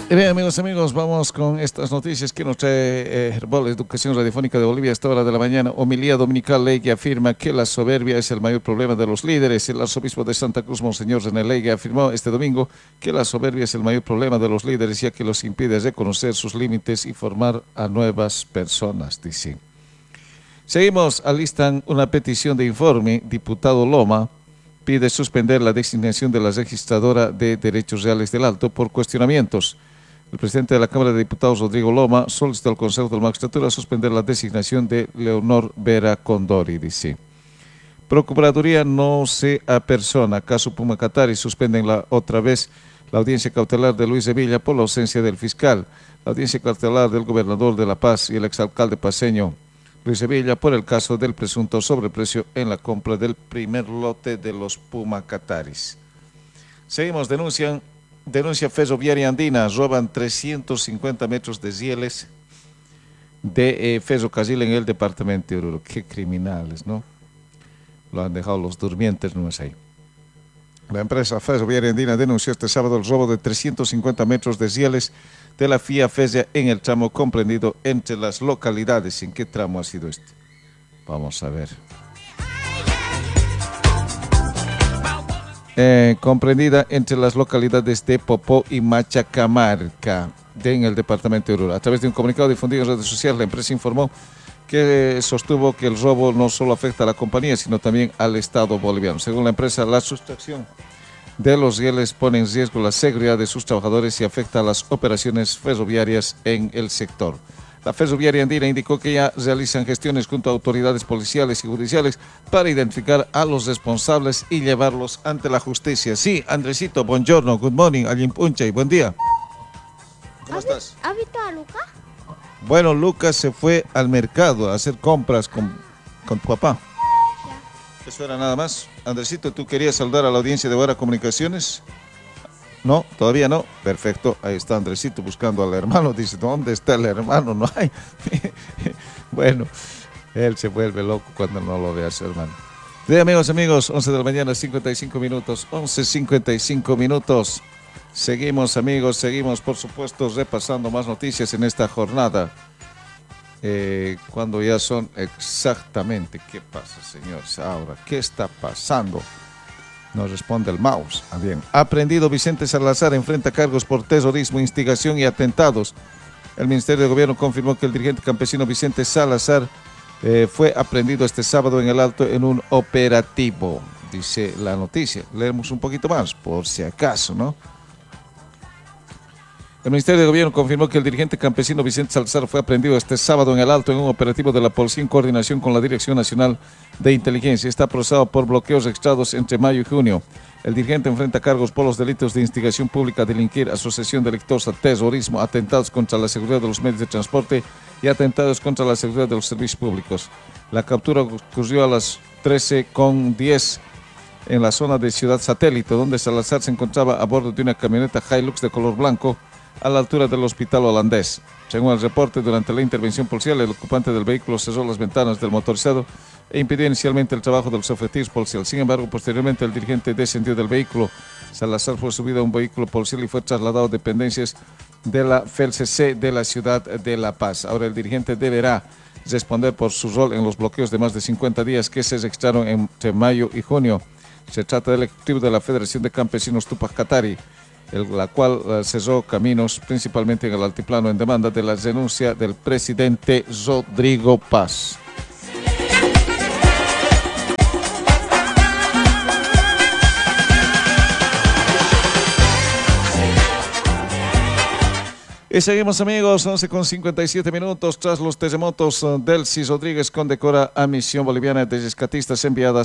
Bien, amigos, vamos con estas noticias que nos trae Herbol, Educación Radiofónica de Bolivia, a esta hora de la mañana. Homilía dominical, Legue afirma que la soberbia es el mayor problema de los líderes. El arzobispo de Santa Cruz, Monseñor René Legue, afirmó este domingo que la soberbia es el mayor problema de los líderes, ya que los impide reconocer sus límites y formar a nuevas personas, dice. Seguimos, alistan una petición de informe. Diputado Loma pide suspender la designación de la registradora de Derechos Reales del Alto por cuestionamientos. El presidente de la Cámara de Diputados, Rodrigo Loma, solicitó al Consejo de la Magistratura suspender la designación de Leonor Vera Condori, dice. Procuraduría no se apersona. Caso Pumacatari, suspenden otra vez la audiencia cautelar de Luis Sevilla por la ausencia del fiscal. La audiencia cautelar del gobernador de La Paz y el exalcalde paceño Luis Sevilla por el caso del presunto sobreprecio en la compra del primer lote de los Pumacataris. Seguimos, denuncia Ferroviaria Andina, roban 350 metros de rieles de ferrocarril en el departamento de Oruro. Qué criminales, ¿no? Lo han dejado los durmientes, no es ahí. La empresa Ferroviaria Andina denunció este sábado el robo de 350 metros de rieles de la vía férrea en el tramo comprendido entre las localidades. ¿En qué tramo ha sido este? Vamos a ver. Comprendida entre las localidades de Popó y Machacamarca, en el departamento de Oruro. A través de un comunicado difundido en redes sociales, la empresa informó que sostuvo que el robo no solo afecta a la compañía, sino también al Estado boliviano. Según la empresa, la sustracción de los rieles pone en riesgo la seguridad de sus trabajadores y afecta a las operaciones ferroviarias en el sector. La Ferroviaria Andina indicó que ya realizan gestiones junto a autoridades policiales y judiciales para identificar a los responsables y llevarlos ante la justicia. Sí, Andresito, buongiorno, good morning, Alimpuncha y buen día. ¿Cómo estás? ¿Has visto a Lucas? Bueno, Lucas se fue al mercado a hacer compras con tu papá. Ya. Eso era nada más. Andresito, ¿tú querías saludar a la audiencia de Hora Comunicaciones? No, todavía no. Perfecto, ahí está Andresito buscando al hermano. Dice, ¿dónde está el hermano? No hay. Bueno, él se vuelve loco cuando no lo ve a su hermano. Bien, amigos, 11 de la mañana, 55 minutos, 11:55 minutos. Seguimos, amigos, seguimos, por supuesto, repasando más noticias en esta jornada. Cuando ya son exactamente, ¿qué pasa, señores? Ahora, ¿qué está pasando? Nos responde el mouse. Bien. Aprendido Vicente Salazar enfrenta cargos por terrorismo, instigación y atentados. El Ministerio de Gobierno confirmó que el dirigente campesino Vicente Salazar fue aprendido este sábado en el Alto en un operativo, dice la noticia. Leemos un poquito más, por si acaso, ¿no? El Ministerio de Gobierno confirmó que el dirigente campesino Vicente Salazar fue aprendido este sábado en el Alto en un operativo de la policía en coordinación con la Dirección Nacional de Inteligencia. Está procesado por bloqueos registrados entre mayo y junio. El dirigente enfrenta cargos por los delitos de instigación pública, delinquir, asociación delictuosa, terrorismo, atentados contra la seguridad de los medios de transporte y atentados contra la seguridad de los servicios públicos. La captura ocurrió a las 13:10 en la zona de Ciudad Satélite, donde Salazar se encontraba a bordo de una camioneta Hilux de color blanco a la altura del hospital holandés. Según el reporte, durante la intervención policial, el ocupante del vehículo cerró las ventanas del motorizado e impidió inicialmente el trabajo de los efectivos policiales. Sin embargo, posteriormente el dirigente descendió del vehículo. Salazar fue subido a un vehículo policial y fue trasladado a dependencias de la FELCC de la ciudad de La Paz. Ahora el dirigente deberá responder por su rol en los bloqueos de más de 50 días que se registraron entre mayo y junio. Se trata del ejecutivo de la Federación de Campesinos Tupac Katari, la cual cerró caminos principalmente en el altiplano en demanda de la renuncia del presidente Rodrigo Paz. Y seguimos, amigos, 11:57 minutos. Tras los terremotos, Delcy Rodríguez condecora a Misión Boliviana de Rescatistas enviada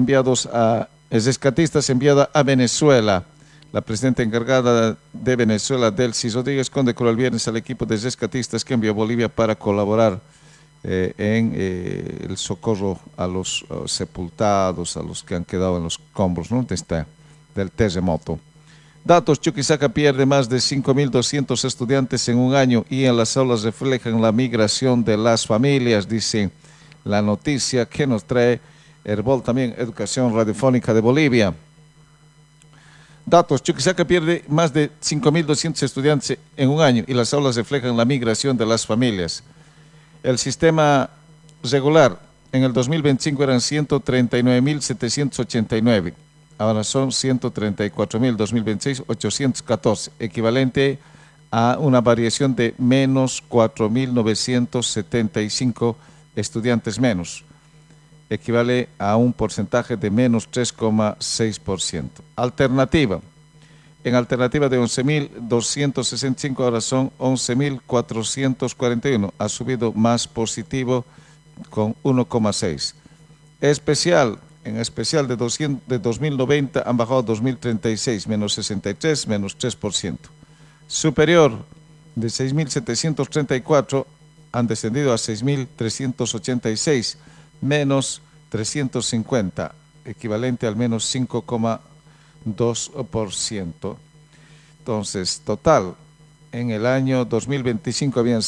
a Venezuela. La presidenta encargada de Venezuela, Delcy Rodríguez, condecoró el viernes al equipo de rescatistas que envió a Bolivia para colaborar en el socorro a los sepultados, a los que han quedado en los escombros, ¿no?, del terremoto. Datos: Chuquisaca pierde más de 5.200 estudiantes en un año y en las aulas reflejan la migración de las familias, dice la noticia que nos trae Herbol, también Educación Radiofónica de Bolivia. Datos, Chuquisaca pierde más de 5.200 estudiantes en un año y las aulas reflejan la migración de las familias. El sistema regular en el 2025 eran 139.789, ahora son 134.000, 2026 814, equivalente a una variación de menos 4.975 estudiantes menos. Equivale a un porcentaje de menos 3,6%. Alternativa. En alternativa de 11.265 ahora son 11.441. Ha subido más positivo con 1,6. Especial. En especial de 2.090 han bajado a 2.036, menos 63, menos 3%. Superior de 6.734 han descendido a 6.386, menos 350, equivalente al menos 5,2%. Entonces, total, en el año 2025 habían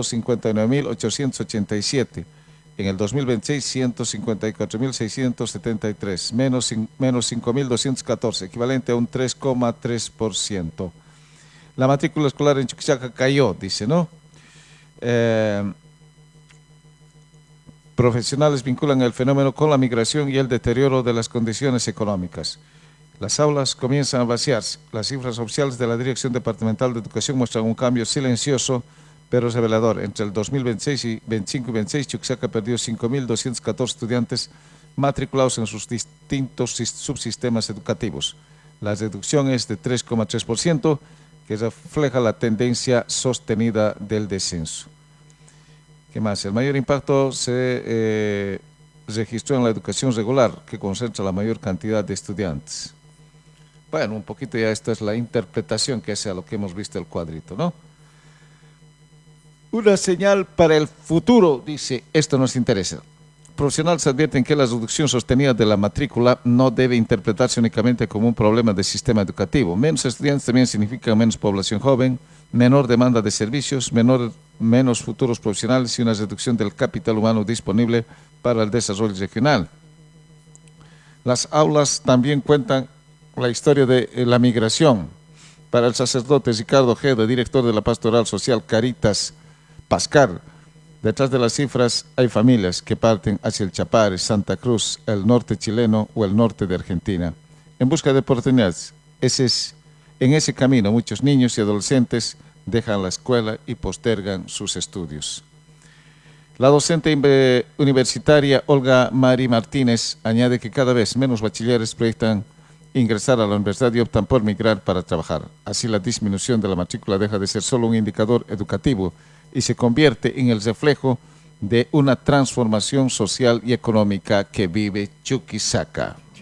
159.887, en el 2026 154.673, menos 5.214, equivalente a un 3,3%. La matrícula escolar en Chuquisaca cayó, dice, ¿no? Profesionales vinculan el fenómeno con la migración y el deterioro de las condiciones económicas. Las aulas comienzan a vaciarse. Las cifras oficiales de la Dirección Departamental de Educación muestran un cambio silencioso pero revelador. Entre el 2026 y 25 y 26, Chuquisaca perdió 5.214 estudiantes matriculados en sus distintos subsistemas educativos. La reducción es de 3,3%, que refleja la tendencia sostenida del descenso. ¿Qué más? El mayor impacto se registró en la educación regular, que concentra la mayor cantidad de estudiantes. Bueno, un poquito ya esta es la interpretación que hace a lo que hemos visto el cuadrito, ¿no? Una señal para el futuro, dice, esto nos interesa. Profesionales advierten que la reducción sostenida de la matrícula no debe interpretarse únicamente como un problema del sistema educativo. Menos estudiantes también significa menos población joven, menor demanda de servicios, menos futuros profesionales y una reducción del capital humano disponible para el desarrollo regional. Las aulas también cuentan la historia de la migración. Para el sacerdote Ricardo Ojeda, director de la Pastoral Social Caritas Pascar, detrás de las cifras hay familias que parten hacia el Chapare, Santa Cruz, el norte chileno o el norte de Argentina, en busca de oportunidades. En ese camino muchos niños y adolescentes dejan la escuela y postergan sus estudios. La docente universitaria Olga Mari Martínez añade que cada vez menos bachilleres proyectan ingresar a la universidad y optan por migrar para trabajar. Así la disminución de la matrícula deja de ser solo un indicador educativo y se convierte en el reflejo de una transformación social y económica que vive Chuquisaca.